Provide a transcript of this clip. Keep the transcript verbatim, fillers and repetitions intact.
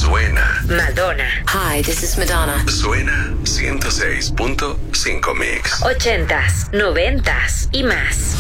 Suena. Madonna. Hi, this is Madonna. Suena ciento seis punto cinco Mix. Ochentas, noventas y más.